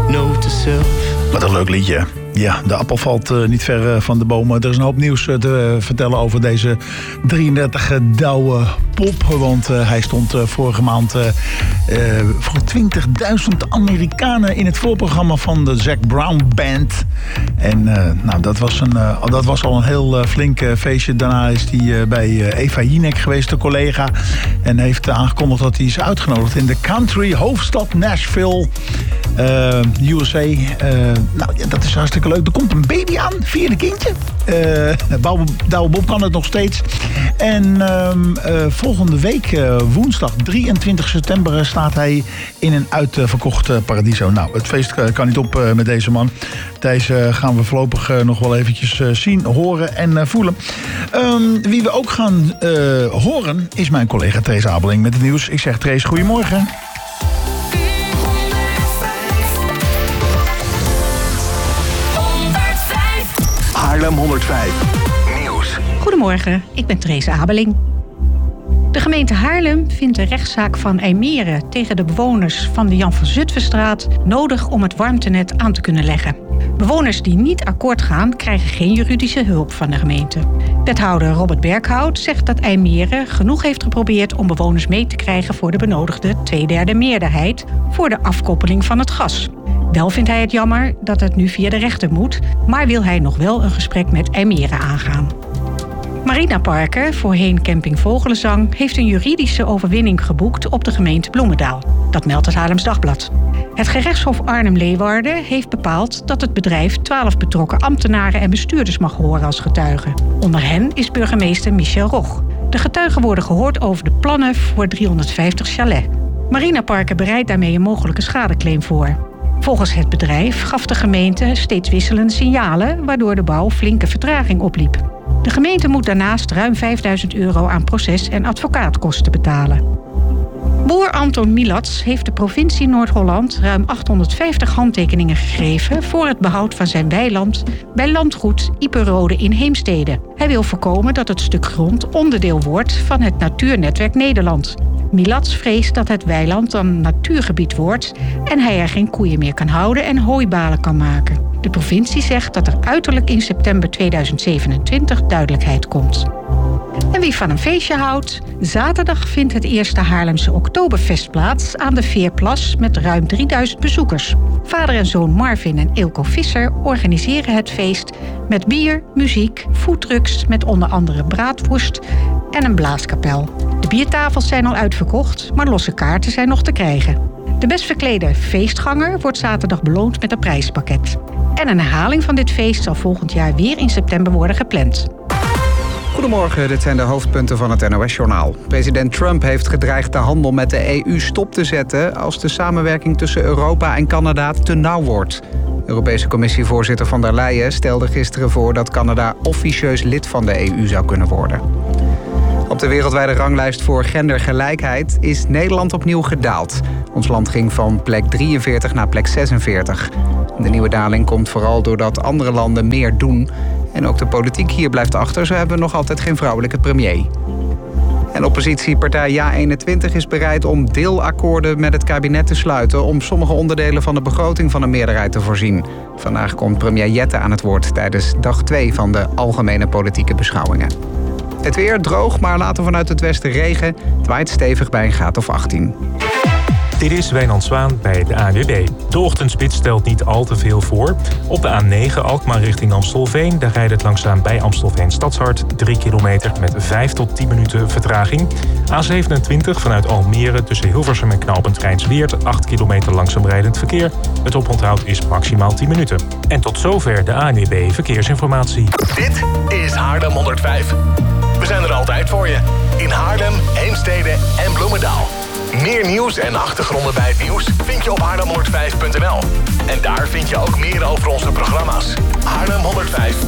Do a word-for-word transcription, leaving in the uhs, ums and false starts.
note to self. Wat een leuk liedje. Ja, de appel valt uh, niet ver uh, van de bomen. Er is een hoop nieuws uh, te uh, vertellen over deze drieëndertig Douwe Bob. Want uh, hij stond uh, vorige maand uh, uh, voor twintigduizend Amerikanen in het voorprogramma van de Zac Brown Band. En uh, nou, dat, was een, uh, dat was al een heel uh, flink uh, feestje. Daarna is hij uh, bij uh, Eva Jinek geweest, de collega. En heeft uh, aangekondigd dat hij is uitgenodigd in de country hoofdstad Nashville. Uh, U S A. Uh, nou, ja, dat is hartstikke leuk. Er komt een baby aan, vierde kindje. Uh, Douwe Bob kan het nog steeds. En uh, uh, volgende week, uh, woensdag drieëntwintig september, staat hij in een uitverkocht uh, Paradiso. Nou, het feest uh, kan niet op uh, met deze man. Deze uh, gaan we voorlopig uh, nog wel eventjes uh, zien, horen en uh, voelen. Um, wie we ook gaan uh, horen, is mijn collega Trace Abeling met het nieuws. Ik zeg Trace, goedemorgen. Haarlem honderdvijf Nieuws. Goedemorgen, ik ben Trace Abeling. De gemeente Haarlem vindt de rechtszaak van IJmeren tegen de bewoners van de Jan van Zutphenstraat nodig om het warmtenet aan te kunnen leggen. Bewoners die niet akkoord gaan, krijgen geen juridische hulp van de gemeente. Wethouder Robert Berghout zegt dat IJmeren genoeg heeft geprobeerd om bewoners mee te krijgen voor de benodigde tweederde meerderheid voor de afkoppeling van het gas. Wel vindt hij het jammer dat het nu via de rechter moet, maar wil hij nog wel een gesprek met IJmeren aangaan. Marina Parker, voorheen camping Vogelenzang, heeft een juridische overwinning geboekt op de gemeente Bloemendaal. Dat meldt het Haarlems Dagblad. Het gerechtshof Arnhem-Leeuwarden heeft bepaald dat het bedrijf twaalf betrokken ambtenaren en bestuurders mag horen als getuigen. Onder hen is burgemeester Michel Rog. De getuigen worden gehoord over de plannen voor driehonderdvijftig chalets. Marina Parker bereidt daarmee een mogelijke schadeclaim voor. Volgens het bedrijf gaf de gemeente steeds wisselende signalen, waardoor de bouw flinke vertraging opliep. De gemeente moet daarnaast ruim vijfduizend euro aan proces- en advocaatkosten betalen. Boer Anton Milats heeft de provincie Noord-Holland ruim achthonderdvijftig handtekeningen gegeven voor het behoud van zijn weiland bij landgoed Iperode in Heemstede. Hij wil voorkomen dat het stuk grond onderdeel wordt van het Natuurnetwerk Nederland. Milats vreest dat het weiland dan natuurgebied wordt en hij er geen koeien meer kan houden en hooibalen kan maken. De provincie zegt dat er uiterlijk in september tweeduizend zevenentwintig duidelijkheid komt. En wie van een feestje houdt? Zaterdag vindt het eerste Haarlemse Oktoberfest plaats aan de Veerplas met ruim drieduizend bezoekers. Vader en zoon Marvin en Eelco Visser organiseren het feest met bier, muziek, foodtrucks met onder andere braadworst en een blaaskapel. De biertafels zijn al uitverkocht, maar losse kaarten zijn nog te krijgen. De best verklede feestganger wordt zaterdag beloond met een prijspakket. En een herhaling van dit feest zal volgend jaar weer in september worden gepland. Goedemorgen, dit zijn de hoofdpunten van het N O S-journaal. President Trump heeft gedreigd de handel met de E U stop te zetten als de samenwerking tussen Europa en Canada te nauw wordt. Europese Commissievoorzitter van der Leyen stelde gisteren voor dat Canada officieus lid van de E U zou kunnen worden. Op de wereldwijde ranglijst voor gendergelijkheid is Nederland opnieuw gedaald. Ons land ging van plek drieënveertig naar plek zesenveertig. De nieuwe daling komt vooral doordat andere landen meer doen. En ook de politiek hier blijft achter. Zo hebben we nog altijd geen vrouwelijke premier. En oppositiepartij Ja eenentwintig is bereid om deelakkoorden met het kabinet te sluiten om sommige onderdelen van de begroting van een meerderheid te voorzien. Vandaag komt premier Jette aan het woord tijdens dag twee van de algemene politieke beschouwingen. Het weer droog, maar later vanuit het westen regen. Het waait stevig bij een graad of achttien. Dit is Wijnand Zwaan bij de A N W B. De ochtendspits stelt niet al te veel voor. Op de A negen Alkmaar richting Amstelveen. Daar rijdt het langzaam bij Amstelveen Stadshart. drie kilometer met vijf tot tien minuten vertraging. A zevenentwintig vanuit Almere tussen Hilversum en knooppunt Rijnsweert. acht kilometer langzaam rijdend verkeer. Het oponthoud is maximaal tien minuten. En tot zover de A N W B Verkeersinformatie. Dit is Haarlem honderdvijf. We zijn er altijd voor je. In Haarlem, Heemstede en Bloemendaal. Meer nieuws en achtergronden bij het nieuws vind je op haarlem honderdvijf punt n l. En daar vind je ook meer over onze programma's. Haarlem honderdvijf